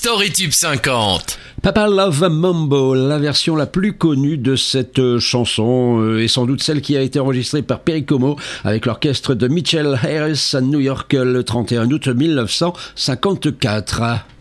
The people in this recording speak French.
StoryTube 50. Papa Love Mambo, la version la plus connue de cette chanson et sans doute celle qui a été enregistrée par Perry Como avec l'orchestre de Mitchell Harris à New York le 31 août 1954.